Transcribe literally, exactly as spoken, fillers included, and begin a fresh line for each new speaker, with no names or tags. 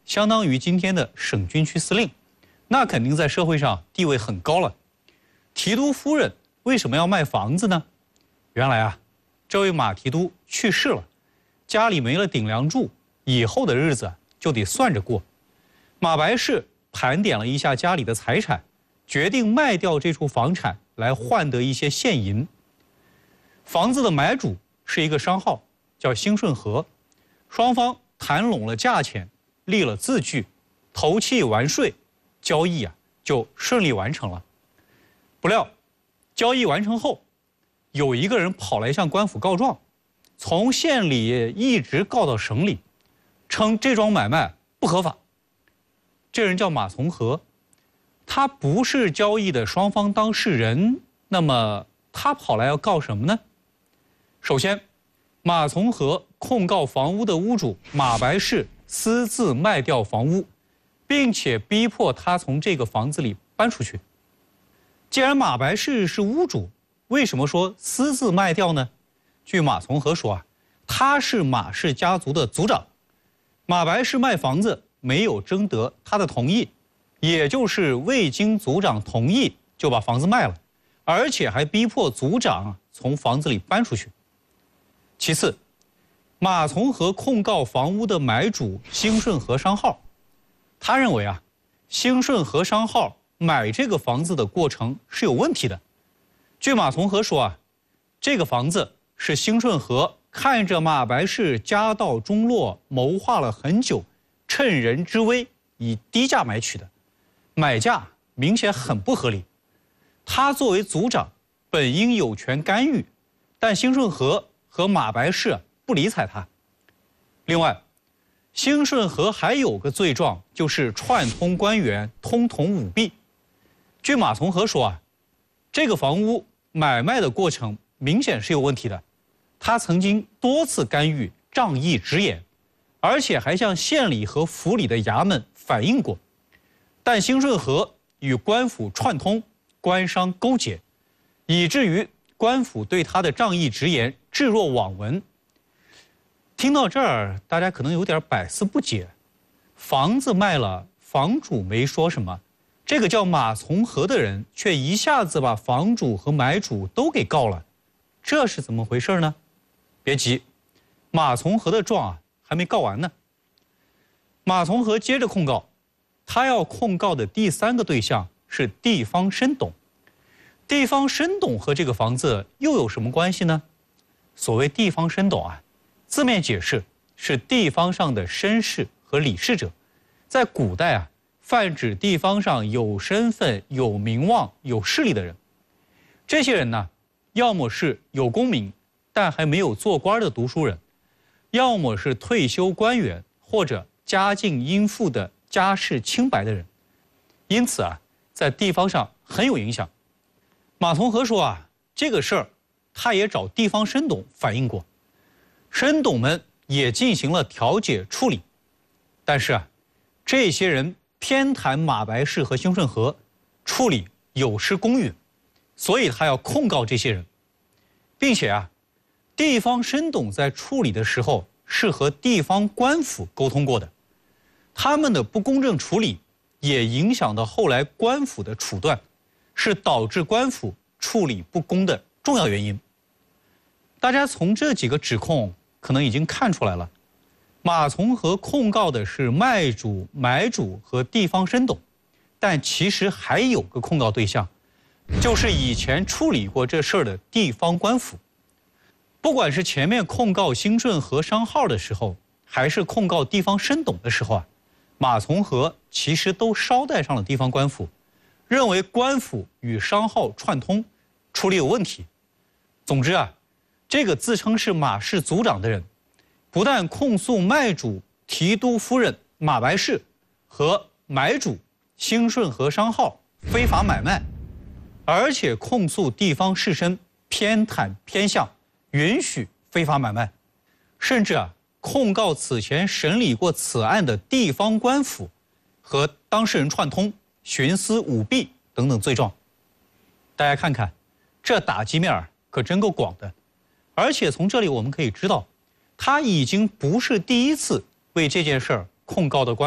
相当于今天的省军区司令，那肯定在社会上地位很高了。提督夫人为什么要卖房子呢？原来啊，这位马提督去世了，家里没了顶梁柱，以后的日子就得算着过。马白氏盘点了一下家里的财产，决定卖掉这处房产来换得一些现银。房子的买主是一个商号，叫兴顺和，双方谈拢了价钱，立了字据，头契完税，交易啊就顺利完成了。不料，交易完成后，有一个人跑来向官府告状，从县里一直告到省里，称这桩买卖不合法。这人叫马从和，他不是交易的双方当事人，那么他跑来要告什么呢？首先，马从和控告房屋的屋主马白氏私自卖掉房屋，并且逼迫他从这个房子里搬出去。既然马白氏是屋主，为什么说私自卖掉呢？据马从和说啊，他是马氏家族的族长，马白氏卖房子没有征得他的同意，也就是未经族长同意就把房子卖了，而且还逼迫族长从房子里搬出去。其次，马从和控告房屋的买主兴顺和商号，他认为啊，兴顺和商号买这个房子的过程是有问题的。据马从和说啊，这个房子是兴顺和看着马白氏家道中落，谋划了很久，趁人之危以低价买取的，买价明显很不合理。他作为族长，本应有权干预，但兴顺和和马白氏不理睬他。另外，兴顺和还有个罪状，就是串通官员，通同舞弊。据马从和说啊，这个房屋买卖的过程明显是有问题的，他曾经多次干预，仗义直言，而且还向县里和府里的衙门反映过。但兴顺和与官府串通，官商勾结，以至于官府对他的仗义直言置若罔闻。听到这儿，大家可能有点百思不解，房子卖了，房主没说什么，这个叫马从和的人却一下子把房主和买主都给告了，这是怎么回事呢？别急，马从和的状啊还没告完呢。马从和接着控告，他要控告的第三个对象是地方绅董。地方绅董和这个房子又有什么关系呢？所谓地方绅董啊，字面解释是地方上的绅士和理事者，在古代啊，泛指地方上有身份、有名望、有势力的人。这些人呢，要么是有功名但还没有做官的读书人，要么是退休官员，或者家境殷富的家世清白的人。因此啊，在地方上很有影响。马从和说啊，这个事儿他也找地方绅董反映过，绅董们也进行了调解处理，但是啊，这些人偏袒马白氏和兴顺和，处理有失公允，所以他要控告这些人，并且啊，地方绅董在处理的时候是和地方官府沟通过的，他们的不公正处理也影响到后来官府的处断，是导致官府处理不公的重要原因。大家从这几个指控可能已经看出来了，马从和控告的是卖主、买主和地方绅董，但其实还有个控告对象，就是以前处理过这事儿的地方官府。不管是前面控告兴顺和商号的时候，还是控告地方绅董的时候啊，马从和其实都捎带上了地方官府，认为官府与商号串通，处理有问题。总之啊，这个自称是马氏族长的人，不但控诉卖主提督夫人马白氏和买主兴顺和商号非法买卖，而且控诉地方士绅偏袒偏向，允许非法买卖，甚至啊控告此前审理过此案的地方官府和当事人串通、徇私舞弊等等罪状。大家看看，这打击面可真够广的。而且从这里我们可以知道，他已经不是第一次为这件事儿控告的官。